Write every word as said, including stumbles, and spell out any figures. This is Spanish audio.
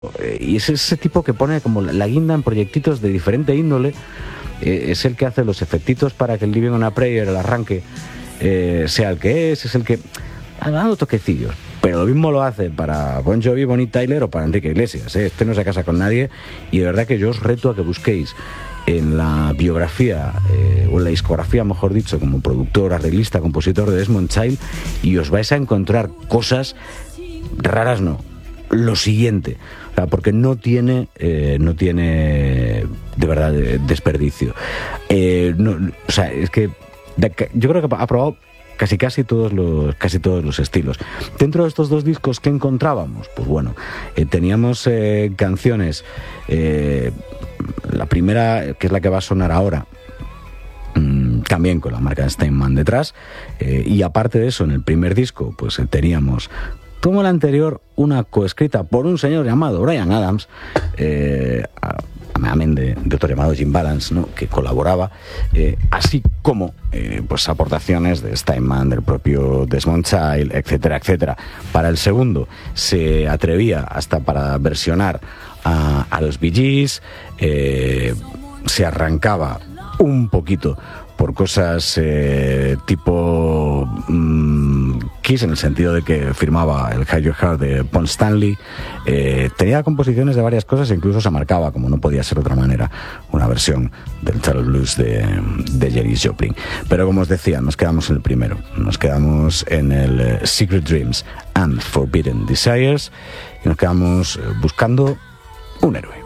Eh, y es ese tipo que pone como la guinda en proyectitos de diferente índole. Eh, es el que hace los efectitos para que el Living on a Prayer, el arranque, eh, sea el que es, es el que ha dado toquecillos. Pero lo mismo lo hace para Bon Jovi, Bonnie Tyler o para Enrique Iglesias, ¿eh? Este no se casa con nadie y de verdad que yo os reto a que busquéis en la biografía, eh, o en la discografía, mejor dicho, como productor, arreglista, compositor de Desmond Child, y os vais a encontrar cosas raras, no, lo siguiente, o sea, porque no tiene, eh, no tiene de verdad de, desperdicio. Eh, no, o sea, es que de, yo creo que ha probado casi casi todos los casi todos los estilos. Dentro de estos dos discos, ¿qué encontrábamos? Pues bueno, eh, teníamos eh, canciones, eh, la primera, que es la que va a sonar ahora, mmm, también con la marca Steinman detrás, eh, y aparte de eso, en el primer disco, pues eh, teníamos, como el anterior, una coescrita por un señor llamado Bryan Adams, eh, amén de, de otro llamado Jim Balance, ¿no?, que colaboraba, eh, así como eh, pues aportaciones de Steinman, del propio Desmond Child, etcétera, etcétera. Para el segundo se atrevía hasta para versionar a, a los Bee Gees, eh, se arrancaba un poquito por cosas eh, tipo mmm, Kiss, en el sentido de que firmaba el Hide Your Heart de Paul Stanley. Eh, tenía composiciones de varias cosas e incluso se marcaba, como no podía ser de otra manera, una versión del Charles Blues de, de Janis Joplin. Pero como os decía, nos quedamos en el primero, nos quedamos en el uh, Secret Dreams and Forbidden Desires, y nos quedamos uh, buscando un héroe.